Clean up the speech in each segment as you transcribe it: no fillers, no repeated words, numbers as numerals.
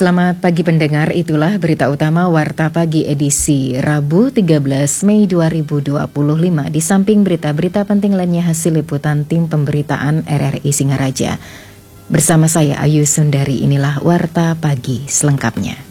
Selamat pagi pendengar, itulah berita utama Warta Pagi edisi Rabu 13 Mei 2025. Di samping berita-berita penting lainnya hasil liputan tim pemberitaan RRI Singaraja. Bersama saya Ayu Sundari, inilah Warta Pagi selengkapnya.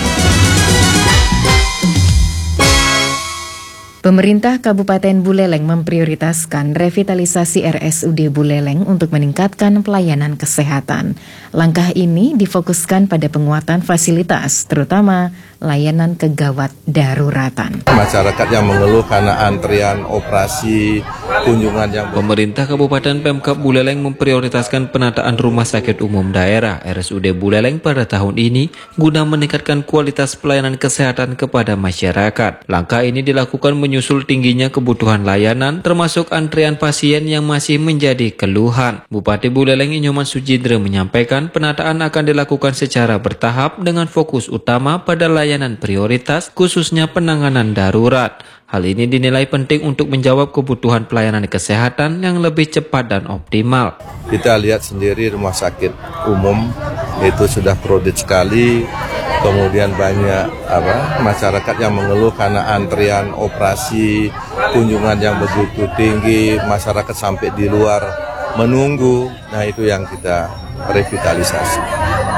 Pemerintah Kabupaten Buleleng memprioritaskan revitalisasi RSUD Buleleng untuk meningkatkan pelayanan kesehatan. Langkah ini difokuskan pada penguatan fasilitas, terutama layanan kegawat daruratan. Masyarakat yang mengeluh karena antrian operasi, kunjungan yang... Pemerintah Kabupaten Pemkab Buleleng memprioritaskan penataan rumah sakit umum daerah RSUD Buleleng pada tahun ini guna meningkatkan kualitas pelayanan kesehatan kepada masyarakat. Langkah ini dilakukan menyusul tingginya kebutuhan layanan, termasuk antrian pasien yang masih menjadi keluhan. Bupati Buleleng Inyoman Sujindra menyampaikan penataan akan dilakukan secara bertahap dengan fokus utama pada layanan prioritas, khususnya penanganan darurat. Hal ini dinilai penting untuk menjawab kebutuhan pelayanan kesehatan yang lebih cepat dan optimal. Kita lihat sendiri rumah sakit umum itu sudah crowded sekali, kemudian banyak masyarakat yang mengeluh karena antrian operasi, kunjungan yang begitu tinggi, masyarakat sampai di luar menunggu. Nah, itu yang kita revitalisasi.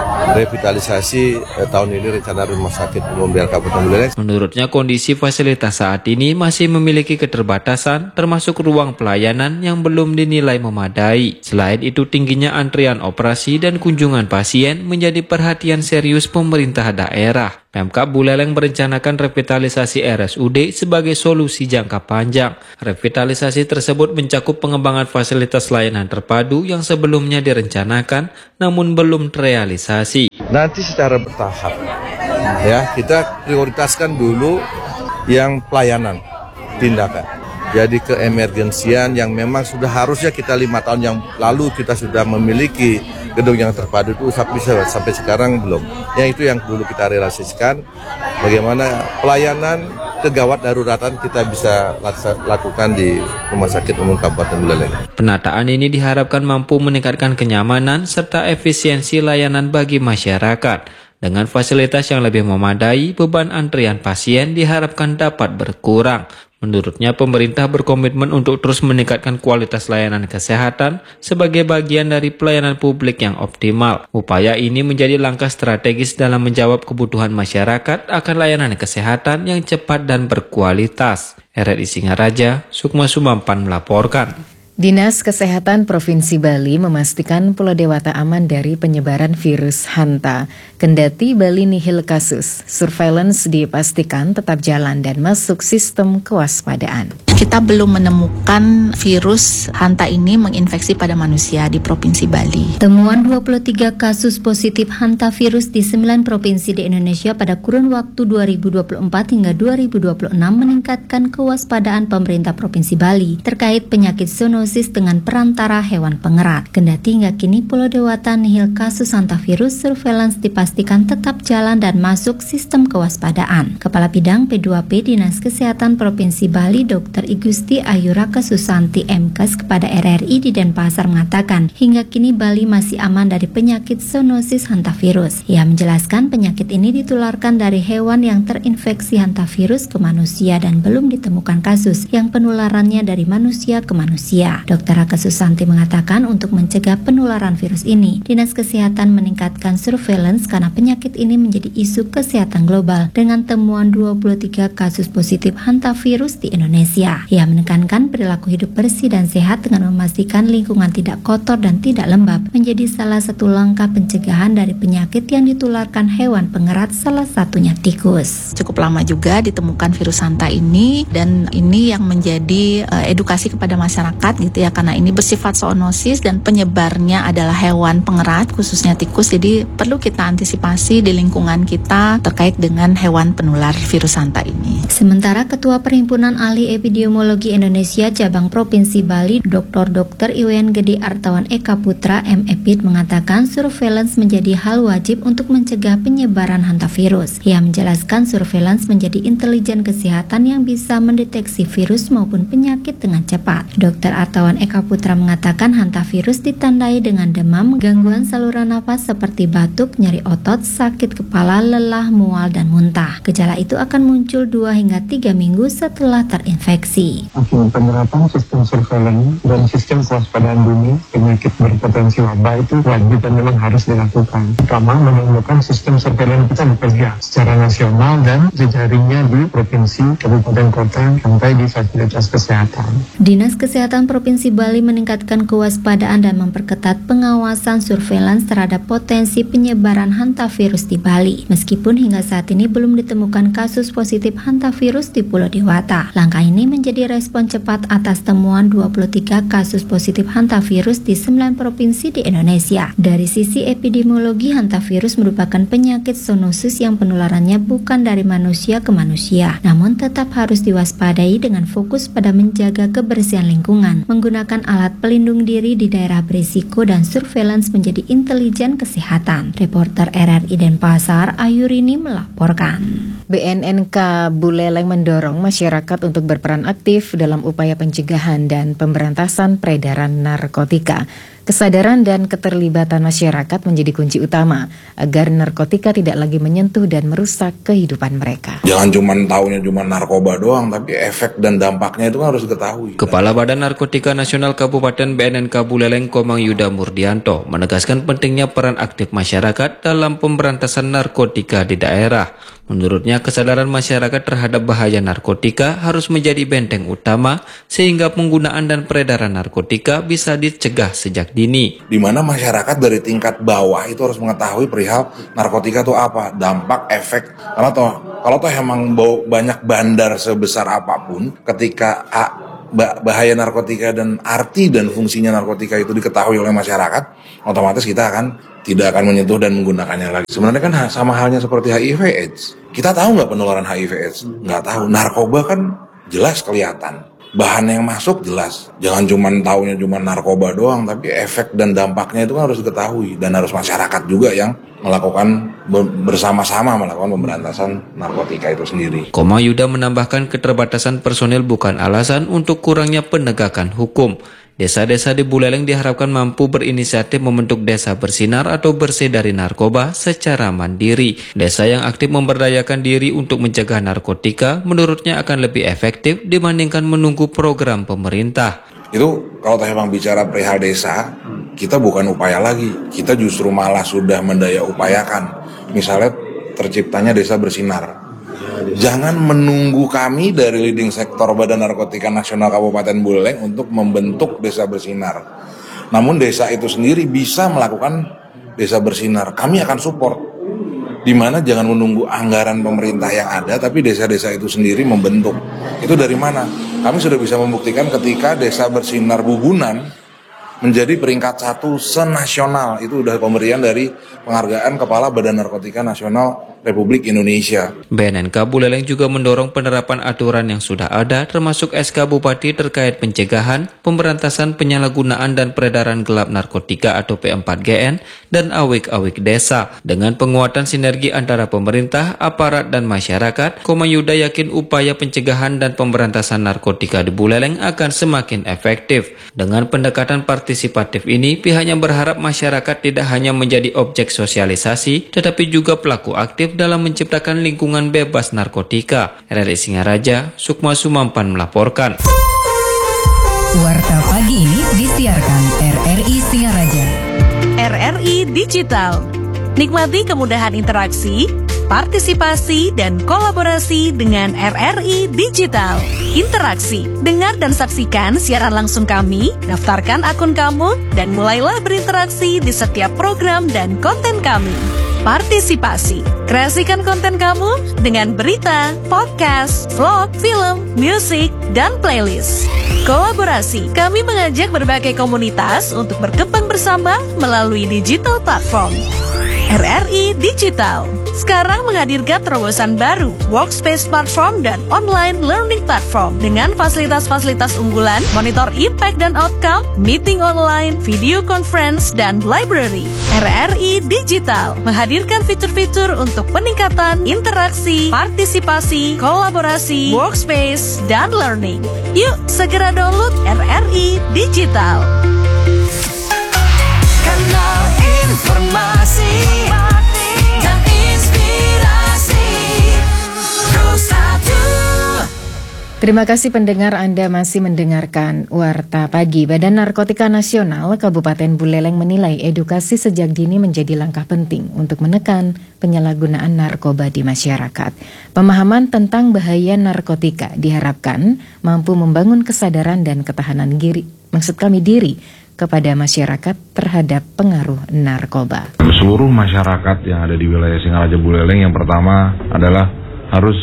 Tahun ini rencana rumah sakit umum daerah Kabupaten Buleleng. Menurutnya kondisi fasilitas saat ini masih memiliki keterbatasan, termasuk ruang pelayanan yang belum dinilai memadai. Selain itu, tingginya antrian operasi dan kunjungan pasien menjadi perhatian serius pemerintah daerah. Pemkab Buleleng merencanakan revitalisasi RSUD sebagai solusi jangka panjang. Revitalisasi tersebut mencakup pengembangan fasilitas layanan terpadu yang sebelumnya direncanakan namun belum terrealisasi. Nanti secara bertahap, ya, kita prioritaskan dulu yang pelayanan, tindakan. Jadi keemergensian yang memang sudah harusnya kita 5 tahun yang lalu kita sudah memiliki gedung yang terpadu itu sampai sekarang belum. Yang itu yang dulu kita realisasikan, bagaimana pelayanan kegawat daruratan kita bisa lakukan di Rumah Sakit Umum Kabupaten Buleleng. Penataan ini diharapkan mampu meningkatkan kenyamanan serta efisiensi layanan bagi masyarakat. Dengan fasilitas yang lebih memadai, beban antrian pasien diharapkan dapat berkurang. Menurutnya, pemerintah berkomitmen untuk terus meningkatkan kualitas layanan kesehatan sebagai bagian dari pelayanan publik yang optimal. Upaya ini menjadi langkah strategis dalam menjawab kebutuhan masyarakat akan layanan kesehatan yang cepat dan berkualitas. RRI Singaraja, Sukma Sumampan melaporkan. Dinas Kesehatan Provinsi Bali memastikan Pulau Dewata aman dari penyebaran virus Hanta. Kendati Bali nihil kasus, surveillance dipastikan tetap jalan dan masuk sistem kewaspadaan. Kita belum menemukan virus Hanta ini menginfeksi pada manusia di Provinsi Bali. Temuan 23 kasus positif Hanta virus di 9 provinsi di Indonesia pada kurun waktu 2024 hingga 2026 meningkatkan kewaspadaan pemerintah Provinsi Bali terkait penyakit zoonosis dengan perantara hewan pengerat. Kendati hingga kini Pulau Dewata nihil kasus Hanta virus, surveillance dipastikan tetap jalan dan masuk sistem kewaspadaan. Kepala Bidang P2P Dinas Kesehatan Provinsi Bali, Dr. Igusti Ayuraka Susanti MKes kepada RRI di Denpasar mengatakan, hingga kini Bali masih aman dari penyakit zoonosis hantavirus. Ia menjelaskan penyakit ini ditularkan dari hewan yang terinfeksi hantavirus ke manusia dan belum ditemukan kasus yang penularannya dari manusia ke manusia. Dr. Raka Susanti mengatakan untuk mencegah penularan virus ini, Dinas Kesehatan meningkatkan surveillance karena penyakit ini menjadi isu kesehatan global dengan temuan 23 kasus positif hantavirus di Indonesia. Ia menekankan perilaku hidup bersih dan sehat dengan memastikan lingkungan tidak kotor dan tidak lembab menjadi salah satu langkah pencegahan dari penyakit yang ditularkan hewan pengerat, salah satunya tikus. Cukup lama juga ditemukan virus Hanta ini dan ini yang menjadi edukasi kepada masyarakat gitu ya, karena ini bersifat zoonosis dan penyebarnya adalah hewan pengerat khususnya tikus, jadi perlu kita antisipasi di lingkungan kita terkait dengan hewan penular virus Hanta ini. Sementara Ketua Perhimpunan Ahli Epidemiologi Epidemiologi Indonesia Cabang Provinsi Bali, Dr. Iwayan Gede Artawan Eka Putra, MEPID, mengatakan surveillance menjadi hal wajib untuk mencegah penyebaran hantavirus. Ia menjelaskan surveillance menjadi intelijen kesehatan yang bisa mendeteksi virus maupun penyakit dengan cepat. Dr. Artawan Eka Putra mengatakan hantavirus ditandai dengan demam, gangguan saluran napas seperti batuk, nyeri otot, sakit kepala, lelah, mual, dan muntah. Gejala itu akan muncul 2 hingga 3 minggu setelah terinfeksi. Penerapan sistem surveillance dan sistem kewaspadaan dini penyakit berpotensi wabah itu wajib dan memang harus dilakukan. Pertama, menemukan sistem surveillance kita dipegang secara nasional dan jejaringnya di provinsi, kabupaten, kota, sampai di fasilitas kesehatan. Dinas Kesehatan Provinsi Bali meningkatkan kewaspadaan dan memperketat pengawasan surveillance terhadap potensi penyebaran hantavirus di Bali. Meskipun hingga saat ini belum ditemukan kasus positif hantavirus di Pulau Dewata. Langkah ini menjadi respon cepat atas temuan 23 kasus positif hantavirus di 9 provinsi di Indonesia. Dari sisi epidemiologi, hantavirus merupakan penyakit zoonosis yang penularannya bukan dari manusia ke manusia, namun tetap harus diwaspadai dengan fokus pada menjaga kebersihan lingkungan, menggunakan alat pelindung diri di daerah berisiko, dan surveillance menjadi intelijen kesehatan. Reporter RRI Denpasar, Ayurini melaporkan. BNNK Buleleng mendorong masyarakat untuk berperan aktif dalam upaya pencegahan dan pemberantasan peredaran narkotika. Kesadaran dan keterlibatan masyarakat menjadi kunci utama agar narkotika tidak lagi menyentuh dan merusak kehidupan mereka. Jangan taunya cuma narkoba doang, tapi efek dan dampaknya itu harus diketahui. Kepala Badan Narkotika Nasional Kabupaten BNNK Buleleng Komang Yuda Murdianto menegaskan pentingnya peran aktif masyarakat dalam pemberantasan narkotika di daerah. Menurutnya, kesadaran masyarakat terhadap bahaya narkotika harus menjadi benteng utama sehingga penggunaan dan peredaran narkotika bisa dicegah sejak dini. Di mana masyarakat dari tingkat bawah itu harus mengetahui perihal narkotika itu apa, dampak, efek. Karena kalau emang banyak bandar sebesar apapun, ketika bahaya narkotika dan arti dan fungsinya narkotika itu diketahui oleh masyarakat, otomatis kita tidak akan menyentuh dan menggunakannya lagi. Sebenarnya kan sama halnya seperti HIV/AIDS. Kita tahu nggak penularan HIV/AIDS? Nggak tahu. Narkoba kan jelas kelihatan. Bahan yang masuk jelas. Jangan taunya cuma narkoba doang, tapi efek dan dampaknya itu kan harus diketahui. Dan harus masyarakat juga yang melakukan bersama-sama melakukan pemberantasan narkotika itu sendiri. Komang Yuda menambahkan keterbatasan personil bukan alasan untuk kurangnya penegakan hukum. Desa-desa di Buleleng diharapkan mampu berinisiatif membentuk desa bersinar atau bersih dari narkoba secara mandiri. Desa yang aktif memberdayakan diri untuk mencegah narkotika menurutnya akan lebih efektif dibandingkan menunggu program pemerintah. Itu kalau memang bicara perihal desa, kita bukan upaya lagi. Kita justru malah sudah mendaya upayakan. Misalnya terciptanya desa bersinar. Jangan menunggu kami dari leading sektor Badan Narkotika Nasional Kabupaten Buleleng untuk membentuk desa bersinar. Namun desa itu sendiri bisa melakukan desa bersinar. Kami akan support. Di mana jangan menunggu anggaran pemerintah yang ada, tapi desa-desa itu sendiri membentuk. Itu dari mana? Kami sudah bisa membuktikan ketika desa bersinar Bubunan menjadi peringkat 1 senasional. Itu udah pemberian dari penghargaan Kepala Badan Narkotika Nasional Republik Indonesia. BNNK Buleleng juga mendorong penerapan aturan yang sudah ada, termasuk SK Bupati terkait pencegahan, pemberantasan penyalahgunaan dan peredaran gelap narkotika atau P4GN, dan awik-awik desa. Dengan penguatan sinergi antara pemerintah, aparat, dan masyarakat, Komang Yuda yakin upaya pencegahan dan pemberantasan narkotika di Buleleng akan semakin efektif. Dengan pendekatan partisipatif ini, pihaknya berharap masyarakat tidak hanya menjadi objek sosialisasi, tetapi juga pelaku aktif dalam menciptakan lingkungan bebas narkotika. RRI Singaraja, Sukma Sumampan melaporkan. Warta pagi ini disiarkan RRI Singaraja. RRI Digital. Nikmati kemudahan interaksi, partisipasi, dan kolaborasi dengan RRI Digital. Interaksi, dengar dan saksikan siaran langsung kami, daftarkan akun kamu, dan mulailah berinteraksi di setiap program dan konten kami. Partisipasi, kreasikan konten kamu dengan berita, podcast, vlog, film, musik, dan playlist. Kolaborasi, kami mengajak berbagai komunitas untuk berkembang bersama melalui digital platform. RRI Digital sekarang menghadirkan terobosan baru, workspace platform dan online learning platform dengan fasilitas-fasilitas unggulan, monitor impact dan outcome, meeting online, video conference, dan library. RRI Digital menghadirkan fitur-fitur untuk peningkatan interaksi, partisipasi, kolaborasi, workspace, dan learning. Yuk, segera download RRI Digital. Kanal informasi dan inspirasi Pro1. Terima kasih pendengar, Anda masih mendengarkan Warta Pagi. Badan Narkotika Nasional Kabupaten Buleleng menilai edukasi sejak dini menjadi langkah penting untuk menekan penyalahgunaan narkoba di masyarakat. Pemahaman tentang bahaya narkotika diharapkan mampu membangun kesadaran dan ketahanan diri kepada masyarakat terhadap pengaruh narkoba. Seluruh masyarakat yang ada di wilayah Singaraja Buleleng yang pertama adalah harus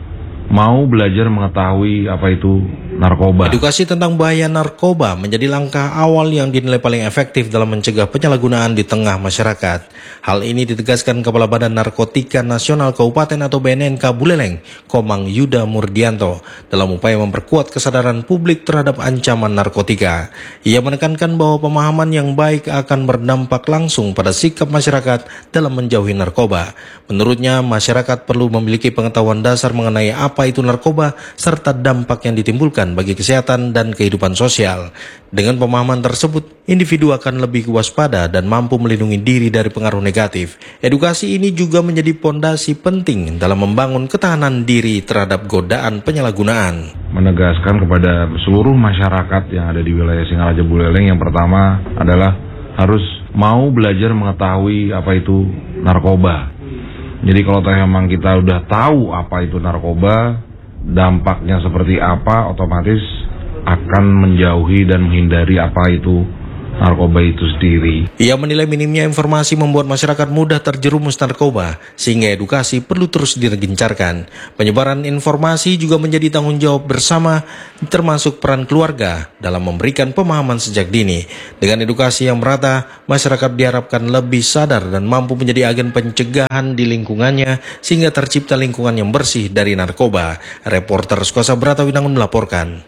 mau belajar mengetahui apa itu narkoba. Edukasi tentang bahaya narkoba menjadi langkah awal yang dinilai paling efektif dalam mencegah penyalahgunaan di tengah masyarakat. Hal ini ditegaskan Kepala Badan Narkotika Nasional Kabupaten atau BNNK Buleleng, Komang Yuda Murdianto, dalam upaya memperkuat kesadaran publik terhadap ancaman narkotika. Ia menekankan bahwa pemahaman yang baik akan berdampak langsung pada sikap masyarakat dalam menjauhi narkoba. Menurutnya, masyarakat perlu memiliki pengetahuan dasar mengenai apa itu narkoba serta dampak yang ditimbulkan bagi kesehatan dan kehidupan sosial. Dengan pemahaman tersebut, individu akan lebih waspada dan mampu melindungi diri dari pengaruh negatif. Edukasi ini juga menjadi pondasi penting dalam membangun ketahanan diri terhadap godaan penyalahgunaan. Menegaskan kepada seluruh masyarakat yang ada di wilayah Singaraja Buleleng yang pertama adalah harus mau belajar mengetahui apa itu narkoba. Jadi kalau memang kita udah tahu apa itu narkoba, dampaknya seperti apa, otomatis akan menjauhi dan menghindari apa itu narkoba itu sendiri. Ia menilai minimnya informasi membuat masyarakat mudah terjerumus narkoba, sehingga edukasi perlu terus digencarkan. Penyebaran informasi juga menjadi tanggung jawab bersama, termasuk peran keluarga dalam memberikan pemahaman sejak dini. Dengan edukasi yang merata, masyarakat diharapkan lebih sadar dan mampu menjadi agen pencegahan di lingkungannya, sehingga tercipta lingkungan yang bersih dari narkoba. Reporter Skosa Bratawinangun melaporkan.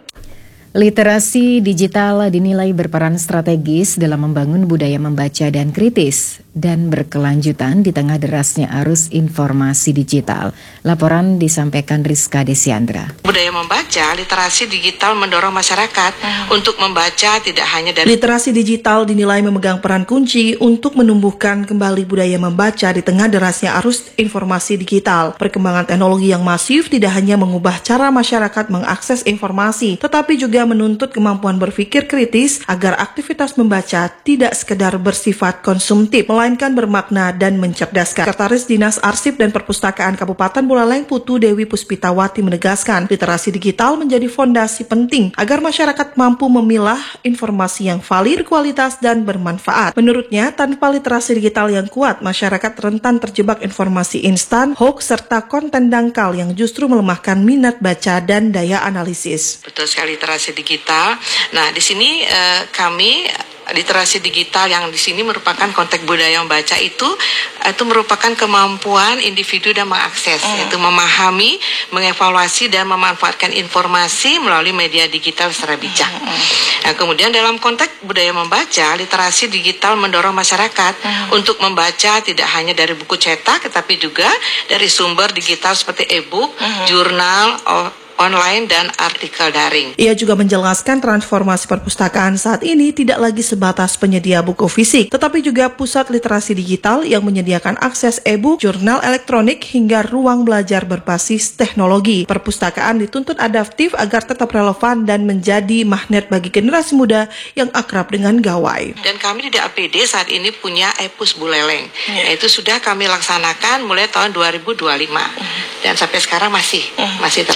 Literasi digital dinilai berperan strategis dalam membangun budaya membaca dan kritis dan berkelanjutan di tengah derasnya arus informasi digital. Laporan disampaikan Rizka Desiandra. Budaya membaca, literasi digital mendorong masyarakat untuk membaca tidak hanya dari... Literasi digital dinilai memegang peran kunci untuk menumbuhkan kembali budaya membaca di tengah derasnya arus informasi digital. Perkembangan teknologi yang masif tidak hanya mengubah cara masyarakat mengakses informasi, tetapi juga menuntut kemampuan berpikir kritis agar aktivitas membaca tidak sekedar bersifat konsumtif, melainkan bermakna dan mencerdaskan. Sekretaris Dinas Arsip dan Perpustakaan Kabupaten Buleleng Putu Dewi Puspitawati menegaskan, literasi digital menjadi fondasi penting agar masyarakat mampu memilah informasi yang valid, kualitas, dan bermanfaat. Menurutnya, tanpa literasi digital yang kuat, masyarakat rentan terjebak informasi instan, hoax, serta konten dangkal yang justru melemahkan minat baca dan daya analisis. Betul sekali, literasi digital. Nah, di sini kami literasi digital yang di sini merupakan konteks budaya membaca itu merupakan kemampuan individu dan mengakses, yaitu memahami, mengevaluasi dan memanfaatkan informasi melalui media digital secara bijak. Nah, kemudian dalam konteks budaya membaca, literasi digital mendorong masyarakat untuk membaca tidak hanya dari buku cetak, tetapi juga dari sumber digital seperti e-book, jurnal, online dan artikel daring. Ia juga menjelaskan transformasi perpustakaan saat ini tidak lagi sebatas penyedia buku fisik, tetapi juga pusat literasi digital yang menyediakan akses e-book, jurnal elektronik, hingga ruang belajar berbasis teknologi. Perpustakaan dituntut adaptif agar tetap relevan dan menjadi magnet bagi generasi muda yang akrab dengan gawai. Dan kami di DAPD saat ini punya e-pus Buleleng, yaitu sudah kami laksanakan mulai tahun 2025 dan sampai sekarang masih terlaksana.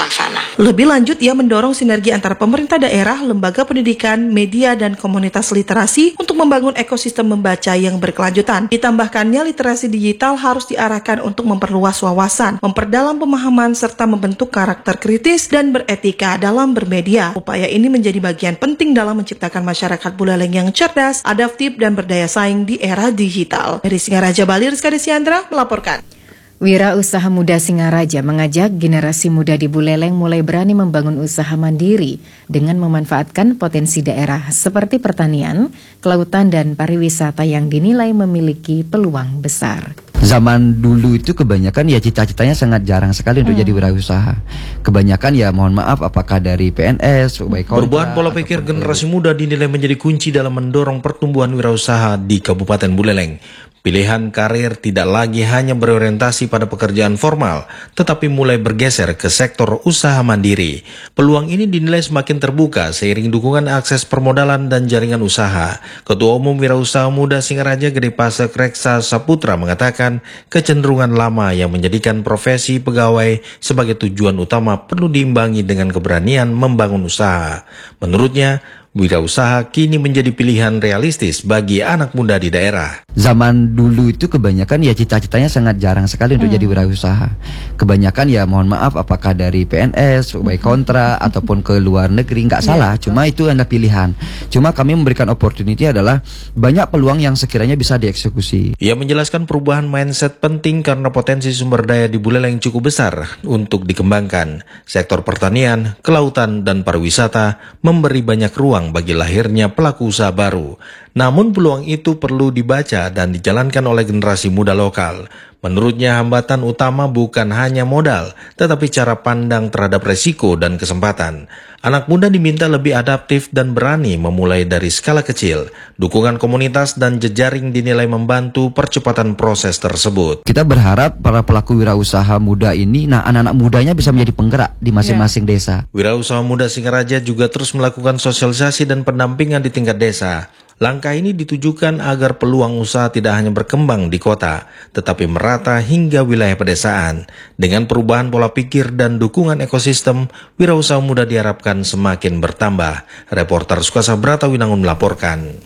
Lebih lanjut, ia mendorong sinergi antara pemerintah daerah, lembaga pendidikan, media, dan komunitas literasi untuk membangun ekosistem membaca yang berkelanjutan. Ditambahkannya, literasi digital harus diarahkan untuk memperluas wawasan, memperdalam pemahaman, serta membentuk karakter kritis dan beretika dalam bermedia. Upaya ini menjadi bagian penting dalam menciptakan masyarakat Buleleng yang cerdas, adaptif, dan berdaya saing di era digital. Dari Singaraja, Bali, Rizka Desiandra melaporkan. Wirausaha Muda Singaraja mengajak generasi muda di Buleleng mulai berani membangun usaha mandiri dengan memanfaatkan potensi daerah seperti pertanian, kelautan, dan pariwisata yang dinilai memiliki peluang besar. Zaman dulu itu kebanyakan ya cita-citanya sangat jarang sekali untuk jadi wirausaha. Kebanyakan ya mohon maaf apakah dari PNS, baik kontrak. Perubahan pola pikir generasi muda dinilai menjadi kunci dalam mendorong pertumbuhan wirausaha di Kabupaten Buleleng. Pilihan karir tidak lagi hanya berorientasi pada pekerjaan formal, tetapi mulai bergeser ke sektor usaha mandiri. Peluang ini dinilai semakin terbuka seiring dukungan akses permodalan dan jaringan usaha. Ketua Umum Wirausaha Muda Singaraja Gede Pasek Reksa Saputra mengatakan kecenderungan lama yang menjadikan profesi pegawai sebagai tujuan utama perlu diimbangi dengan keberanian membangun usaha. Menurutnya, wirausaha kini menjadi pilihan realistis bagi anak muda di daerah. Zaman dulu itu kebanyakan ya cita-citanya sangat jarang sekali untuk jadi wirausaha. Kebanyakan ya mohon maaf apakah dari PNS, baik kontrak ataupun ke luar negeri, nggak salah. Cuma itu adalah pilihan. Cuma kami memberikan opportunity adalah banyak peluang yang sekiranya bisa dieksekusi. Ia menjelaskan perubahan mindset penting karena potensi sumber daya di Buleleng cukup besar untuk dikembangkan. Sektor pertanian, kelautan, dan pariwisata memberi banyak ruang bagi lahirnya pelaku usaha baru. Namun peluang itu perlu dibaca dan dijalankan oleh generasi muda lokal. Menurutnya hambatan utama bukan hanya modal, tetapi cara pandang terhadap resiko dan kesempatan. Anak muda diminta lebih adaptif dan berani memulai dari skala kecil. Dukungan komunitas dan jejaring dinilai membantu percepatan proses tersebut. Kita berharap para pelaku wirausaha muda ini, anak-anak mudanya bisa menjadi penggerak di masing-masing desa. Wirausaha Muda Singaraja juga terus melakukan sosialisasi dan pendampingan di tingkat desa. Langkah ini ditujukan agar peluang usaha tidak hanya berkembang di kota, tetapi merata hingga wilayah pedesaan. Dengan perubahan pola pikir dan dukungan ekosistem, wirausaha muda diharapkan semakin bertambah. Reporter Sukasa Brata Winangun melaporkan.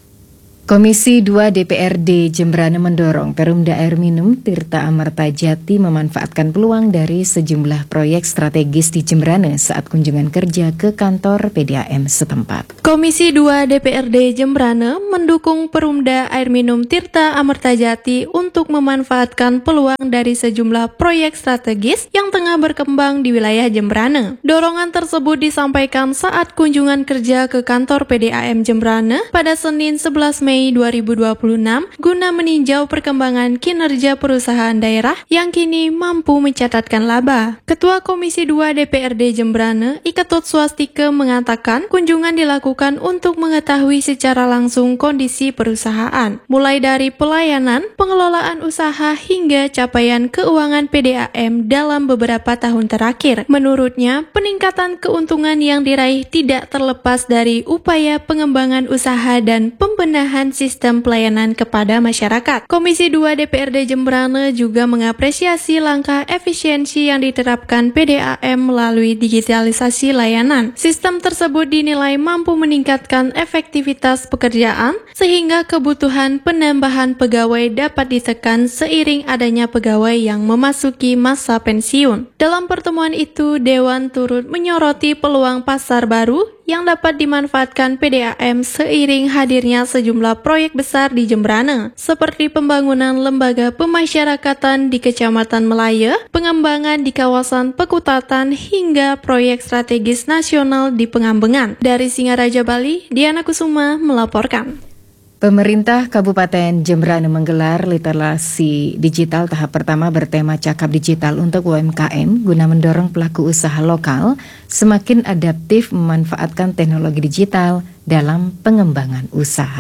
Komisi 2 DPRD Jembrana mendorong Perumda Air Minum Tirta Amarta Jati memanfaatkan peluang dari sejumlah proyek strategis di Jembrana saat kunjungan kerja ke kantor PDAM setempat. Komisi 2 DPRD Jembrana mendukung Perumda Air Minum Tirta Amarta Jati untuk memanfaatkan peluang dari sejumlah proyek strategis yang tengah berkembang di wilayah Jembrana. Dorongan tersebut disampaikan saat kunjungan kerja ke kantor PDAM Jembrana pada Senin 11 Mei 2026 guna meninjau perkembangan kinerja perusahaan daerah yang kini mampu mencatatkan laba. Ketua Komisi 2 DPRD Jembrana, Iketut Swastike mengatakan kunjungan dilakukan untuk mengetahui secara langsung kondisi perusahaan, mulai dari pelayanan, pengelolaan usaha hingga capaian keuangan PDAM dalam beberapa tahun terakhir. Menurutnya, peningkatan keuntungan yang diraih tidak terlepas dari upaya pengembangan usaha dan pembenahan sistem pelayanan kepada masyarakat. Komisi 2 DPRD Jembrana juga mengapresiasi langkah efisiensi yang diterapkan PDAM melalui digitalisasi layanan. Sistem tersebut dinilai mampu meningkatkan efektivitas pekerjaan sehingga kebutuhan penambahan pegawai dapat ditekan seiring adanya pegawai yang memasuki masa pensiun. Dalam pertemuan itu, Dewan turut menyoroti peluang pasar baru yang dapat dimanfaatkan PDAM seiring hadirnya sejumlah proyek besar di Jembrana, seperti pembangunan lembaga pemasyarakatan di Kecamatan Melaya, pengembangan di kawasan Pekutatan, hingga proyek strategis nasional di Pengambengan. Dari Singaraja, Bali, Diana Kusuma melaporkan. Pemerintah Kabupaten Jembrana menggelar literasi digital tahap pertama bertema Cakap Digital untuk UMKM guna mendorong pelaku usaha lokal semakin adaptif memanfaatkan teknologi digital dalam pengembangan usaha.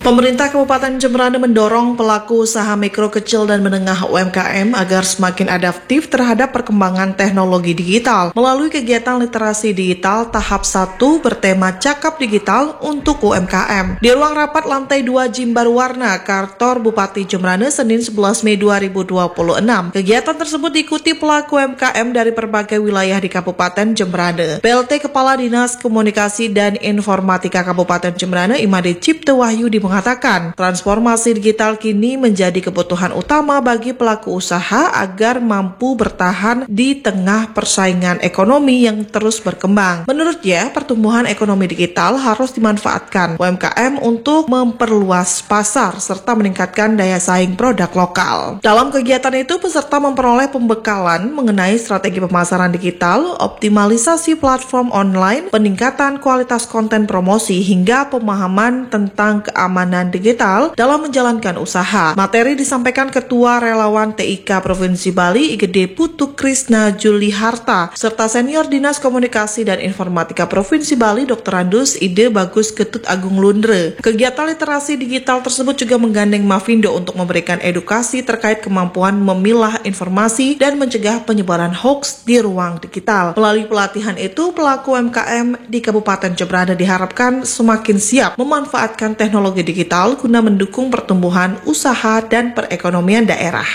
Pemerintah Kabupaten Jembrana mendorong pelaku usaha mikro, kecil, dan menengah UMKM agar semakin adaptif terhadap perkembangan teknologi digital melalui kegiatan literasi digital tahap 1 bertema Cakap Digital untuk UMKM. Di ruang rapat lantai 2 Jimbar Warna, Kantor Bupati Jembrana, Senin 11 Mei 2026. Kegiatan tersebut diikuti pelaku UMKM dari berbagai wilayah di Kabupaten Jembrana. PLT Kepala Dinas Komunikasi dan Informatika Kabupaten Jembrana, Imade Cipta Wahyudi, mengatakan transformasi digital kini menjadi kebutuhan utama bagi pelaku usaha agar mampu bertahan di tengah persaingan ekonomi yang terus berkembang. Menurutnya, pertumbuhan ekonomi digital harus dimanfaatkan UMKM untuk memperluas pasar serta meningkatkan daya saing produk lokal. Dalam kegiatan itu, peserta memperoleh pembekalan mengenai strategi pemasaran digital, optimalisasi platform online, peningkatan kualitas konten promosi, hingga pemahaman tentang keamanan digital dalam menjalankan usaha. Materi disampaikan Ketua Relawan TIK Provinsi Bali IGD Putu Krisna Juli Harta serta Senior Dinas Komunikasi dan Informatika Provinsi Bali Dr. Andus Ide Bagus Ketut Agung Lundre. Kegiatan literasi digital tersebut juga menggandeng Mavindo untuk memberikan edukasi terkait kemampuan memilah informasi dan mencegah penyebaran hoaks di ruang digital. Melalui pelatihan itu, pelaku UMKM di Kabupaten Jembrana diharapkan semakin siap memanfaatkan teknologi digital guna mendukung pertumbuhan usaha dan perekonomian daerah.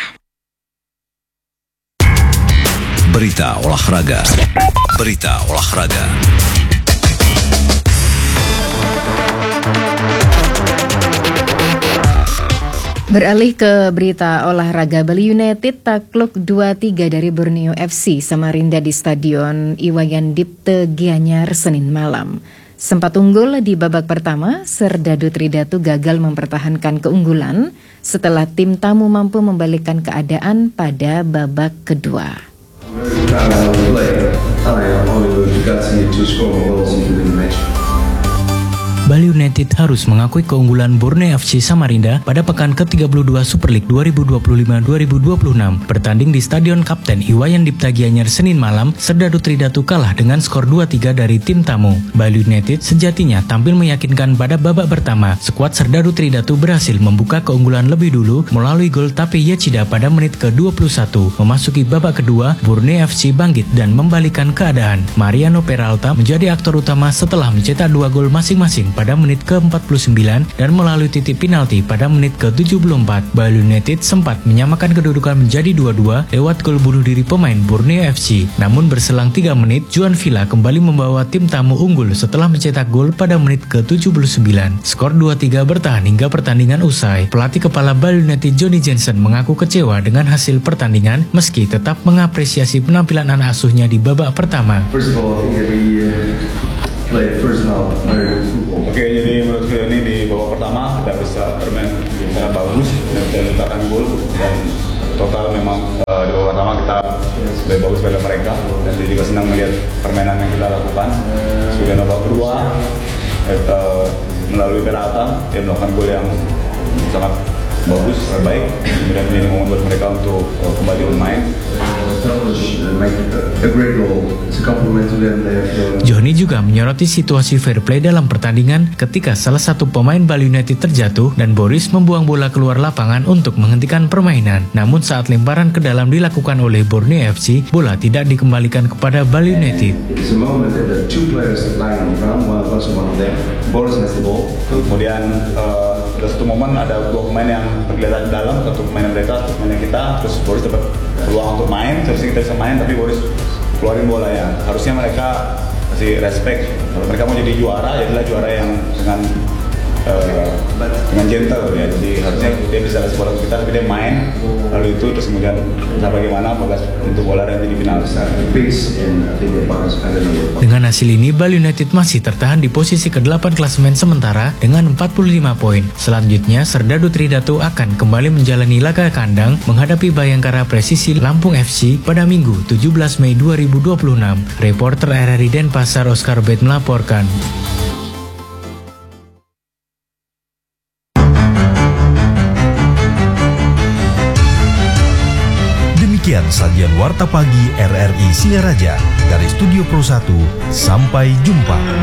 Berita olahraga. Berita olahraga. Beralih ke berita olahraga, Bali United takluk 2-3 dari Borneo FC Samarinda di Stadion Iwayan Dipte Gianyar Senin malam. Sempat unggul di babak pertama, Serdadu Tridatu gagal mempertahankan keunggulan setelah tim tamu mampu membalikkan keadaan pada babak kedua. Bali United harus mengakui keunggulan Borneo FC Samarinda pada pekan ke-32 Super League 2025-2026. Bertanding di Stadion Kapten Iwayan Dipta Gianyar Senin malam, Serdadu Tridatu kalah dengan skor 2-3 dari tim tamu. Bali United sejatinya tampil meyakinkan pada babak pertama. Skuad Serdadu Tridatu berhasil membuka keunggulan lebih dulu melalui gol Tape Yachida pada menit ke-21. Memasuki babak kedua, Borneo FC bangkit dan membalikan keadaan. Mariano Peralta menjadi aktor utama setelah mencetak 2 gol masing-masing pada menit ke-49 dan melalui titik penalti pada menit ke-74. Bali United sempat menyamakan kedudukan menjadi 2-2 lewat gol bunuh diri pemain Borneo FC. Namun berselang 3 menit, Juan Villa kembali membawa tim tamu unggul setelah mencetak gol pada menit ke-79. Skor 2-3 bertahan hingga pertandingan usai. Pelatih kepala Bali United Johnny Jensen mengaku kecewa dengan hasil pertandingan meski tetap mengapresiasi penampilan anak asuhnya di babak pertama. Oke, jadi menurut saya ini di babak pertama kita bisa bermain sangat bagus dan kita letakkan gol, dan total memang di babak pertama kita lebih bagus pada mereka, dan saya juga senang melihat permainan yang kita lakukan. Kemudian babak kedua melalui Peralta dia melakukan gol yang sangat bagus, terbaik, kemudian ini membuat mereka untuk kembali bermain. Johnny juga menyoroti situasi fair play dalam pertandingan ketika salah satu pemain Bali United terjatuh dan Boris membuang bola keluar lapangan untuk menghentikan permainan. Namun saat lemparan ke dalam dilakukan oleh Borneo FC, bola tidak dikembalikan kepada Bali United. Kemudian ada satu momen ada 2 pemain yang tergeletak di dalam, satu pemain mereka, satu pemain kita, terus Boris dapat peluang untuk main, seharusnya kita bisa main, tapi Boris keluarin bola ya. Harusnya mereka kasih respect, kalau mereka mau jadi juara, jadilah juara yang dengan gentle ya, jadi harusnya dia bisa kasih bola ke kita, tapi dia main, lalu itu terus kemudian entah bagaimana bagas untuk bola dan jadi final. Dengan hasil ini, Bali United masih tertahan di posisi ke-8 klasemen sementara dengan 45 poin. Selanjutnya, Serdadu Tridatu akan kembali menjalani laga kandang menghadapi Bayangkara Presisi Lampung FC pada Minggu 17 Mei 2026. Reporter RRI Denpasar Oscar Bet melaporkan. Demikian sajian Warta Pagi RRI Singaraja. Dari Studio Pro 1, sampai jumpa.